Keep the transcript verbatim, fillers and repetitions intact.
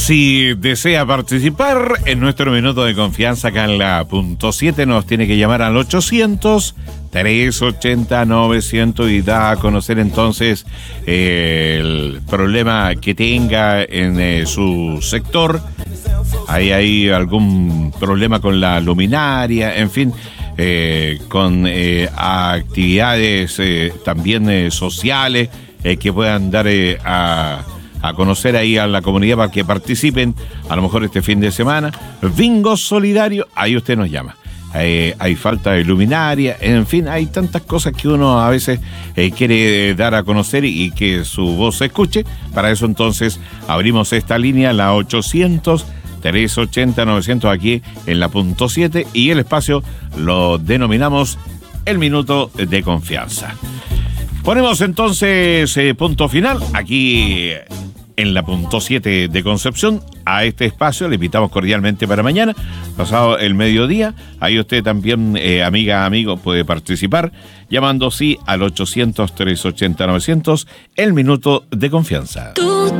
Si desea participar en nuestro minuto de confianza acá en la punto siete, nos tiene que llamar al ochocientos, trescientos ochenta, novecientos y da a conocer entonces eh, el problema que tenga en eh, su sector. Ahí hay algún problema con la luminaria, en fin, eh, con eh, actividades eh, también eh, sociales eh, que puedan dar eh, a... a conocer ahí a la comunidad para que participen, a lo mejor este fin de semana. Bingo solidario, ahí usted nos llama. Eh, hay falta de luminaria, en fin, hay tantas cosas que uno a veces eh, quiere dar a conocer y, y que su voz se escuche. Para eso entonces abrimos esta línea, la ochocientos, trescientos ochenta, novecientos aquí en la punto siete, y el espacio lo denominamos el minuto de confianza. Ponemos entonces eh, punto final aquí en la punto siete de Concepción a este espacio. Le invitamos cordialmente para mañana, pasado el mediodía. Ahí usted también, eh, amiga, amigo, puede participar llamando sí al ochocientos, trescientos ochenta, novecientos, el minuto de confianza. Tú